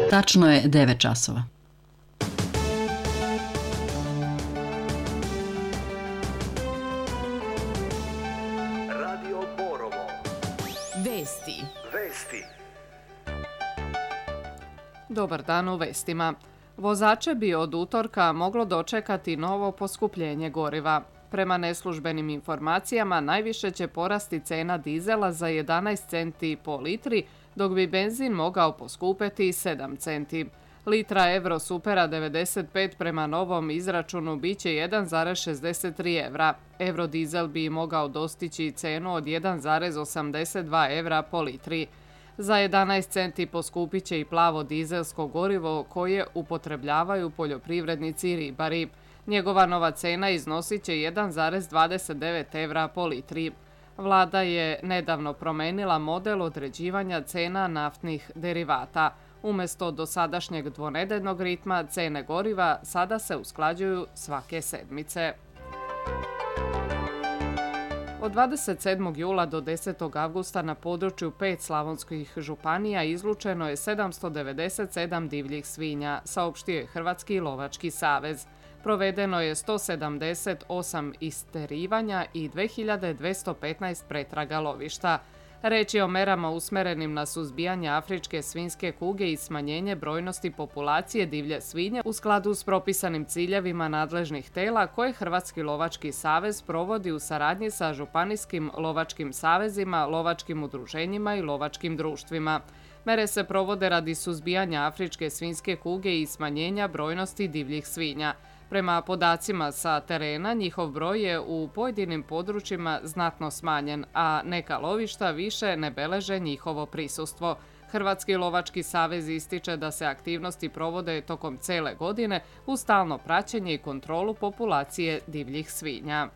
Tačno je 9 časova. Radio Borovo. Vesti. Dobar dan u vestima. Vozače bi od utorka moglo dočekati novo poskupljenje goriva. Prema neslužbenim informacijama najviše će porasti cena dizela za 11 centi po litri, dok bi mogao poskupeti 7 centi. Litra Evrosupera 95 prema novom izračunu biće 1,63 evra. Eurodizel bi mogao dostići cenu od 1,82 evra po litri. Za 11 centi poskupit će i plavo dizelsko gorivo koje upotrebljavaju poljoprivrednici i ribari. Njegova nova cena iznosit će 1,29 evra po litri. Vlada je nedavno promenila model određivanja cena naftnih derivata. Umjesto dosadašnjeg dvonedeljnog ritma, cene goriva sada se usklađuju svake sedmice. Od 27. jula do 10. avgusta na području 5 slavonskih županija izlučeno je 797 divljih svinja, saopštio je Hrvatski lovački savez. Provedeno je 178 isterivanja i 2215 pretraga lovišta. Reč je o merama usmerenim na suzbijanje afričke svinjske kuge i smanjenje brojnosti populacije divlje svinje u skladu s propisanim ciljevima nadležnih tela koje Hrvatski lovački savez provodi u saradnji sa županijskim lovačkim savezima, lovačkim udruženjima i lovačkim društvima. Mere se provode radi suzbijanja afričke svinjske kuge i smanjenja brojnosti divljih svinja. Prema podacima sa terena, njihov broj je u pojedinim područjima znatno smanjen, a neka lovišta više ne beleže njihovo prisustvo. Hrvatski lovački savez ističe da se aktivnosti provode tokom cele godine uz stalno praćenje i kontrolu populacije divljih svinja.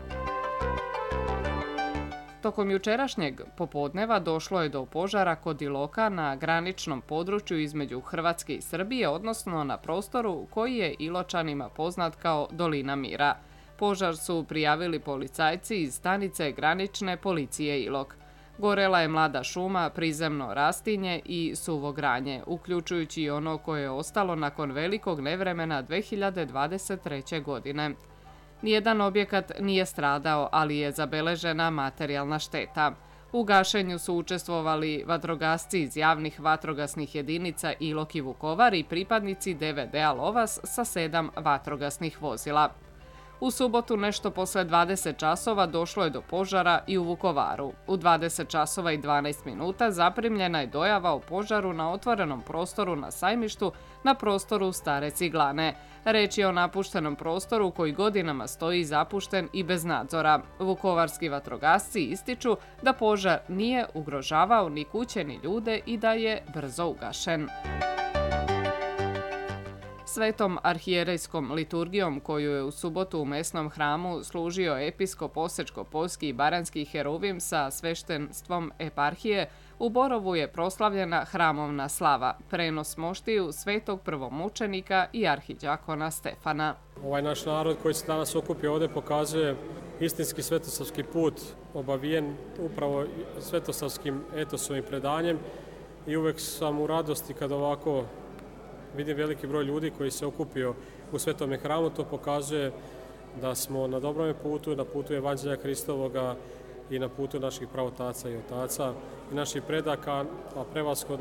Tokom jučerašnjeg popodneva došlo je do požara kod Iloka na graničnom području između Hrvatske i Srbije, odnosno na prostoru koji je Iločanima poznat kao Dolina Mira. Požar su prijavili policajci iz stanice granične policije Ilok. Gorela je mlada šuma, prizemno rastinje i suvo granje, uključujući i ono koje je ostalo nakon velikog nevremena 2023. godine. Nijedan objekat nije stradao, ali je zabeležena materijalna šteta. U gašenju su učestvovali vatrogasci iz javnih vatrogasnih jedinica Ilok i Vukovar i pripadnici DVD-a Lovas sa 7 vatrogasnih vozila. U subotu nešto posle 20 časova došlo je do požara i u Vukovaru. U 20 časova i 12 minuta zaprimljena je dojava o požaru na otvorenom prostoru na Sajmištu na prostoru Stare Ciglane. Reč je o napuštenom prostoru koji godinama stoji zapušten i bez nadzora. Vukovarski vatrogasci ističu da požar nije ugrožavao ni kuće ni ljude i da je brzo ugašen. Svetom arhijerejskom liturgijom koju je u subotu u mesnom hramu služio episkop Osečko-Poljski i Baranjski heruvim sa sveštenstvom eparhije, u Borovu je proslavljena hramovna slava, prenos moštiju svetog prvomučenika i arhiđakona Stefana. Ovaj naš narod koji se danas okupio ovdje pokazuje istinski svetosavski put, obavijen upravo svetosavskim etosovim predanjem i uvek sam u radosti kad ovako vidim veliki broj ljudi koji se okupio u Svetome hramu. To pokazuje da smo na dobrom putu, na putu Evanđelja Hristovoga i na putu naših pravotaca i otaca i naših predaka, a prevashodno